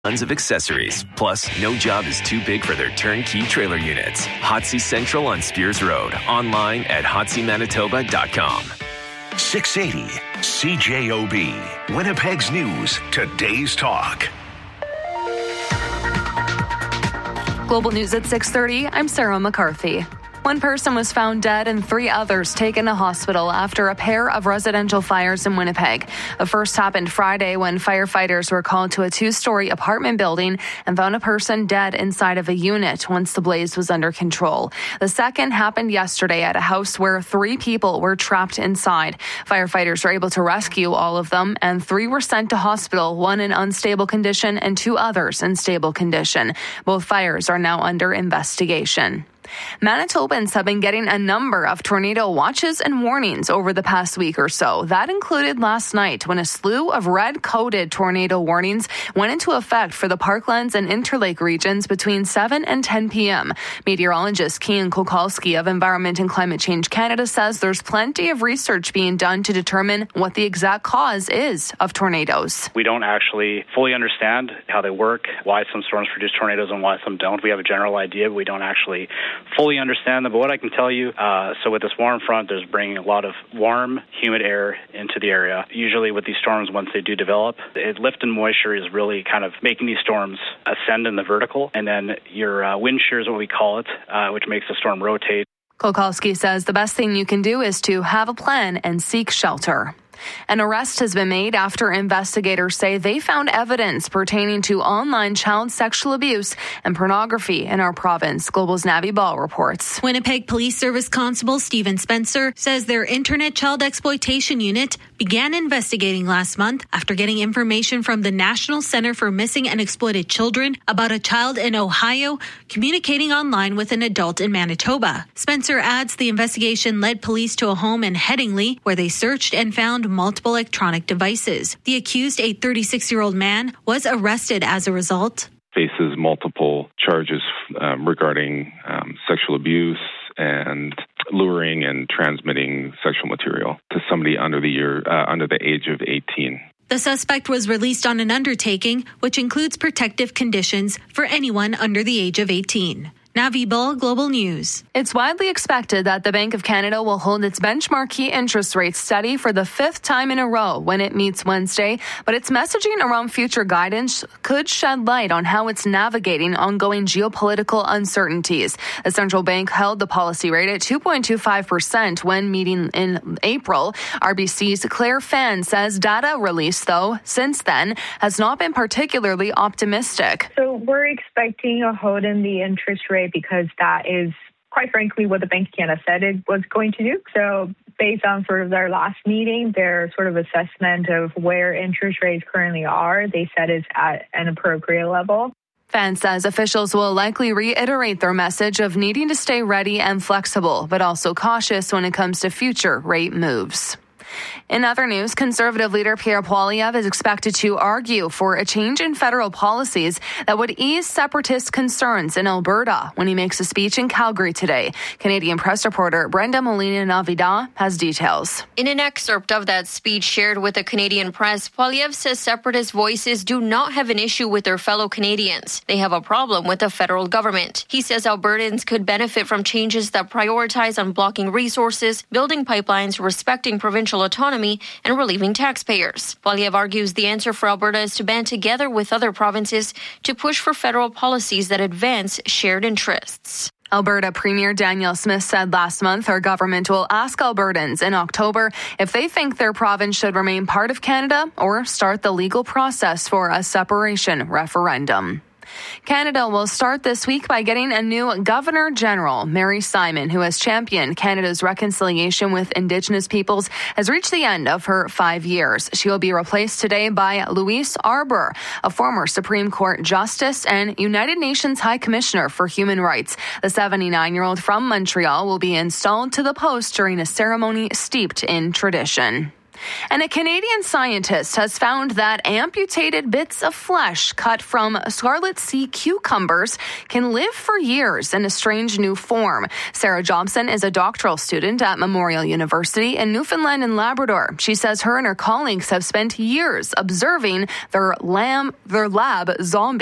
Tons of accessories. Plus, no job is too big for their turnkey trailer units. Hotsy Central on Spears Road. Online at hotsymanitoba.com. 680 CJOB. Winnipeg's News. Today's Talk. Global News at 6:30. I'm Sarah McCarthy. One person was found dead and 3 others taken to hospital after a pair of residential fires in Winnipeg. The first happened Friday when firefighters were called to a 2-story apartment building and found a person dead inside of a unit once the blaze was under control. The second happened yesterday at a house where 3 people were trapped inside. Firefighters were able to rescue all of them, and 3 were sent to hospital, 1 in unstable condition and 2 others in stable condition. Both fires are now under investigation. Manitobans have been getting a number of tornado watches and warnings over the past week or so. That included last night when a slew of red-coded tornado warnings went into effect for the Parklands and Interlake regions between 7 and 10 p.m. Meteorologist Kian Kokolski of Environment and Climate Change Canada says there's plenty of research being done to determine what the exact cause is of tornadoes. We don't actually fully understand how they work, why some storms produce tornadoes and why some don't. We have a general idea, but we don't actually fully understand them. But what I can tell you, so with this warm front, there's bringing a lot of warm, humid air into the area. Usually with these storms, once they do develop, lift and moisture is really kind of making these storms ascend in the vertical. And then your wind shear is what we call it, which makes the storm rotate. Kokolski says the best thing you can do is to have a plan and seek shelter. An arrest has been made after investigators say they found evidence pertaining to online child sexual abuse and pornography in our province. Global's Navi Ball reports. Winnipeg Police Service Constable Stephen Spencer says their Internet Child Exploitation Unit began investigating last month after getting information from the National Center for Missing and Exploited Children about a child in Ohio communicating online with an adult in Manitoba. Spencer adds the investigation led police to a home in Headingley where they searched and found multiple electronic devices. The accused, a 36-year-old man, was arrested as a result. Faces multiple charges regarding sexual abuse and luring and transmitting sexual material to somebody under the age of 18. The suspect was released on an undertaking, which includes protective conditions for anyone under the age of 18. Navi Ball, Global News. It's widely expected that the Bank of Canada will hold its benchmark key interest rate steady for the 5th time in a row when it meets Wednesday, but its messaging around future guidance could shed light on how it's navigating ongoing geopolitical uncertainties. The central bank held the policy rate at 2.25% when meeting in April. RBC's Claire Fan says data released, though, since then has not been particularly optimistic. So we're expecting a hold in the interest rate because that is, quite frankly, what the Bank of Canada said it was going to do. So based on sort of their last meeting, their sort of assessment of where interest rates currently are, they said it's at an appropriate level. Fan says officials will likely reiterate their message of needing to stay ready and flexible, but also cautious when it comes to future rate moves. In other news, Conservative leader Pierre Poilievre is expected to argue for a change in federal policies that would ease separatist concerns in Alberta when he makes a speech in Calgary today. Canadian press reporter Brenda Molina-Navidad has details. In an excerpt of that speech shared with the Canadian press, Poilievre says separatist voices do not have an issue with their fellow Canadians. They have a problem with the federal government. He says Albertans could benefit from changes that prioritize unblocking resources, building pipelines, respecting provincial autonomy, and relieving taxpayers. Poilievre argues the answer for Alberta is to band together with other provinces to push for federal policies that advance shared interests. Alberta Premier Danielle Smith said last month her government will ask Albertans in October if they think their province should remain part of Canada or start the legal process for a separation referendum. Canada will start this week by getting a new Governor General. Mary Simon, who has championed Canada's reconciliation with Indigenous peoples, has reached the end of her 5 years. She will be replaced today by Louise Arbour, a former Supreme Court Justice and United Nations High Commissioner for Human Rights. The 79-year-old from Montreal will be installed to the post during a ceremony steeped in tradition. And a Canadian scientist has found that amputated bits of flesh cut from scarlet sea cucumbers can live for years in a strange new form. Sarah Jobson is a doctoral student at Memorial University in Newfoundland and Labrador. She says her and her colleagues have spent years observing their lab zombie